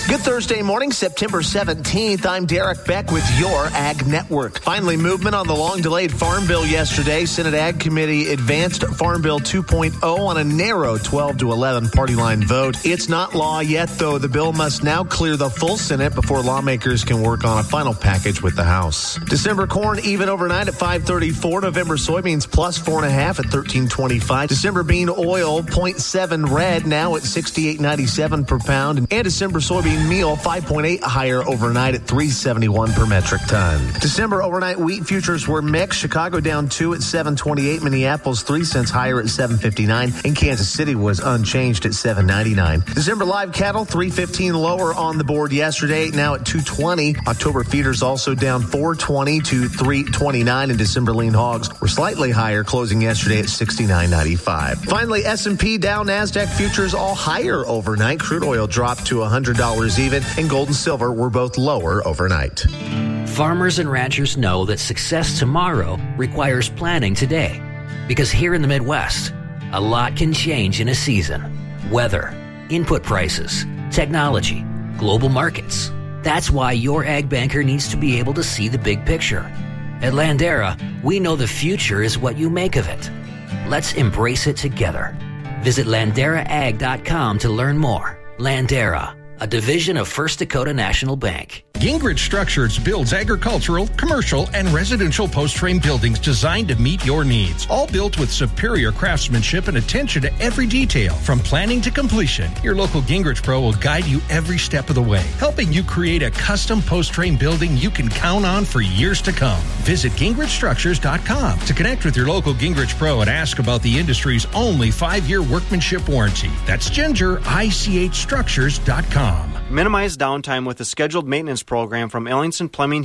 Good Thursday morning, September 17th. I'm Derek Beck with your Ag Network. Finally, movement on the long-delayed Farm Bill yesterday. Senate Ag Committee advanced Farm Bill 2.0 on a narrow 12-11 party line vote. It's not law yet, though. The bill must now clear the full Senate before lawmakers can work on a final package with the House. December corn even overnight at 5.34. November soybeans plus 4.5 at 13.25. December bean oil 0.7 red now at 68.97 per pound. And December soybean meal 5.8 higher overnight at 371 per metric ton. December overnight wheat futures were mixed. Chicago down 2 at 728. Minneapolis 3 cents higher at 759. And Kansas City was unchanged at 799. December live cattle 315 lower on the board yesterday, now at 220. October feeders also down 420 to 329. And December lean hogs were slightly higher, closing yesterday at 69.95. Finally, S&P Dow Nasdaq futures all higher overnight. Crude oil dropped to $100 even, and gold and silver were both lower overnight. Farmers and ranchers know that success tomorrow requires planning today. Because here in the Midwest, a lot can change in a season. Weather, input prices, technology, global markets. That's why your ag banker needs to be able to see the big picture. At Landera, we know the future is what you make of it. Let's embrace it together. Visit LanderaAg.com to learn more. Landera, a division of First Dakota National Bank. Gingrich Structures builds agricultural, commercial, and residential post-frame buildings designed to meet your needs. All built with superior craftsmanship and attention to every detail. From planning to completion, your local Gingrich Pro will guide you every step of the way, helping you create a custom post-frame building you can count on for years to come. Visit GingrichStructures.com to connect with your local Gingrich Pro and ask about the industry's only 5-year workmanship warranty. That's GingerICHStructures.com. Minimize downtime with a scheduled maintenance program from Ellingson Plumbing,